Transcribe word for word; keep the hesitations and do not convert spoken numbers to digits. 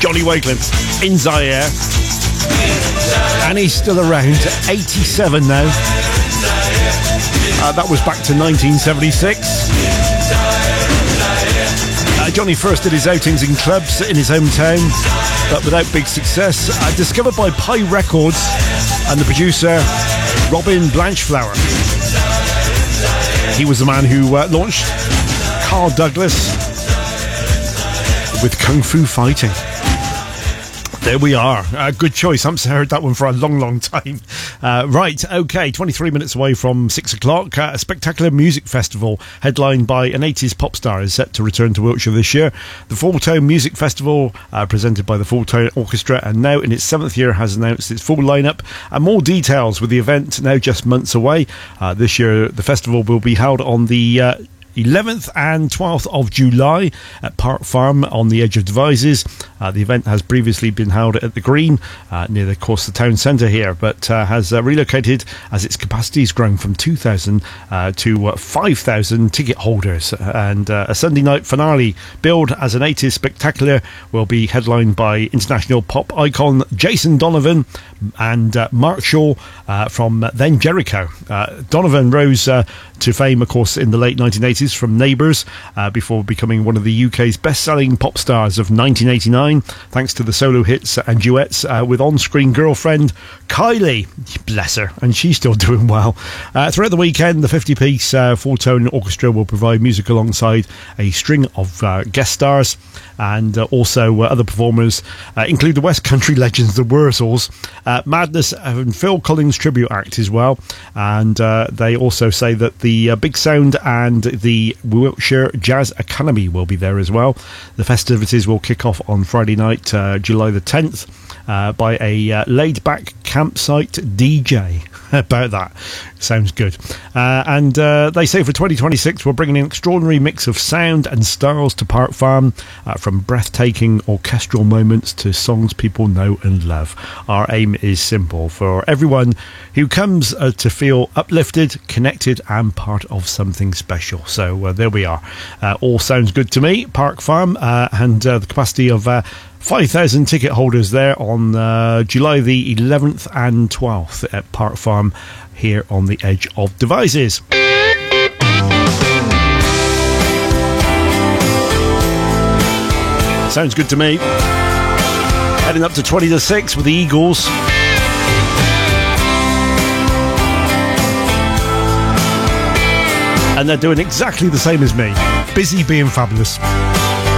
Johnny Wycliffe in Zaire. And he's still around, eighty-seven now. Uh, that was back to nineteen seventy-six. Uh, Johnny first did his outings in clubs in his hometown, but without big success. Uh, discovered by Pi Records and the producer Robin Blanchflower. He was the man who uh, launched Carl Douglas with Kung Fu Fighting. There we are. Uh, good choice. I haven't heard that one for a long, long time. Uh, right, okay, twenty-three minutes away from six o'clock. Uh, a spectacular music festival headlined by an eighties pop star is set to return to Wiltshire this year. The Full Tone Music Festival, uh, presented by the Full Tone Orchestra, and now in its seventh year has announced its full lineup. And more details with the event now just months away. Uh, this year, the festival will be held on the Uh, eleventh and twelfth of July at Park Farm on the edge of Devizes. Uh, the event has previously been held at the Green uh, near, the, of course, the town centre here, but uh, has uh, relocated as its capacity has grown from two thousand uh, to uh, five thousand ticket holders. And uh, a Sunday night finale billed as an eighties spectacular will be headlined by international pop icon Jason Donovan and uh, Mark Shaw uh, from Then Jericho. Uh, Donovan rose uh, to fame, of course, in the late nineteen eighties from Neighbours, uh, before becoming one of the U K's best-selling pop stars of nineteen eighty-nine, thanks to the solo hits and duets uh, with on-screen girlfriend Kylie. Bless her, and she's still doing well. Uh, throughout the weekend, the fifty-piece uh, full-tone orchestra will provide music alongside a string of uh, guest stars, and uh, also uh, other performers uh, include the West Country legends, the Wurzels, uh, Madness, and Phil Collins tribute act as well. And uh, they also say that the uh, Big Sound and the Wiltshire Jazz Academy will be there as well. The festivities will kick off on Friday night, uh, July the tenth, uh, by a uh, laid-back campsite D J. About that. Sounds good. Uh, and uh, they say for twenty twenty-six, we're bringing an extraordinary mix of sound and styles to Park Farm, uh, from breathtaking orchestral moments to songs people know and love. Our aim is simple: for everyone who comes uh, to feel uplifted, connected, and part of something special. So uh, there we are. Uh, all sounds good to me. Park Farm, uh, and uh, the capacity of Uh, five thousand ticket holders there on uh, July the eleventh and twelfth at Park Farm here on the edge of Devizes. Sounds good to me. Heading up to twenty to six with the Eagles. And they're doing exactly the same as me. Busy being fabulous.